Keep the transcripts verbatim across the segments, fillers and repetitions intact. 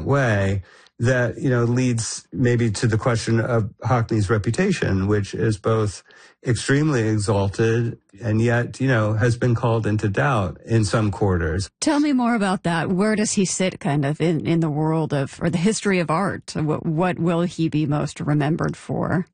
way that, you know, leads maybe to the question of Hockney's reputation, which is both extremely exalted and yet, you know, has been called into doubt in some quarters. Tell me more about that. Where does he sit kind of in, in the world of, or the history of art? What, what will he be most remembered for?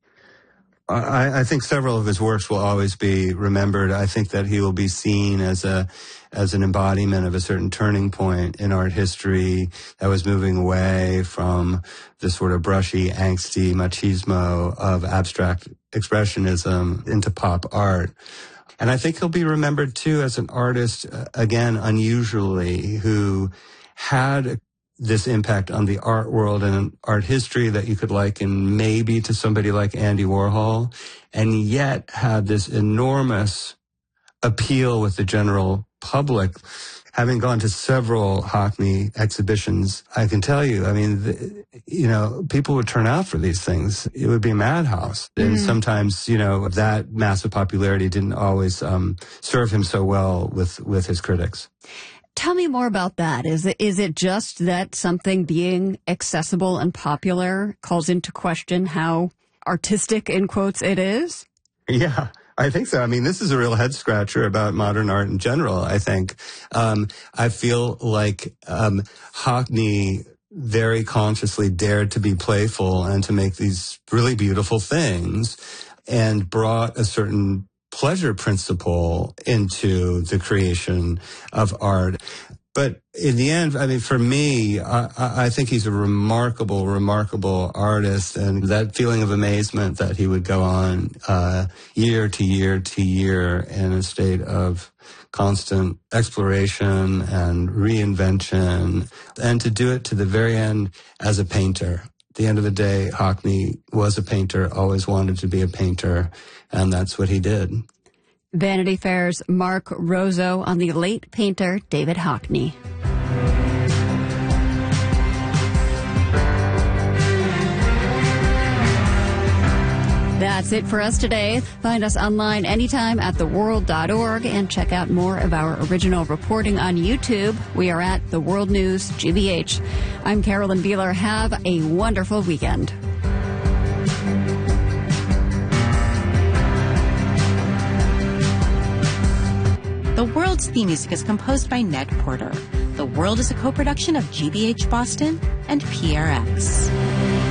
I, I think several of his works will always be remembered. I think that he will be seen as a as an embodiment of a certain turning point in art history that was moving away from the sort of brushy, angsty machismo of abstract expressionism into pop art. And I think he'll be remembered, too, as an artist, uh, again, unusually, who had this impact on the art world and art history that you could liken maybe to somebody like Andy Warhol, and yet had this enormous appeal with the general public. Having gone to several Hockney exhibitions, I can tell you, I mean, the, you know, people would turn out for these things. It would be a madhouse. Mm. And sometimes, you know, that massive popularity didn't always um, serve him so well with, with his critics. Tell me more about that. Is it, is it just that something being accessible and popular calls into question how artistic, in quotes, it is? Yeah, I think so. I mean, this is a real head scratcher about modern art in general, I think. Um, I feel like um, Hockney very consciously dared to be playful and to make these really beautiful things and brought a certain pleasure principle into the creation of art. But in the end, I mean, for me, I, I think he's a remarkable, remarkable artist. And that feeling of amazement that he would go on uh, year to year to year in a state of constant exploration and reinvention, and to do it to the very end as a painter. At the end of the day, Hockney was a painter, always wanted to be a painter, and that's what he did. Vanity Fair's Mark Rozo on the late painter David Hockney. That's it for us today. Find us online anytime at the world dot org and check out more of our original reporting on YouTube. We are at The World News G B H. I'm Carolyn Beeler. Have a wonderful weekend. The World's theme music is composed by Ned Porter. The World is a co-production of G B H Boston and P R X.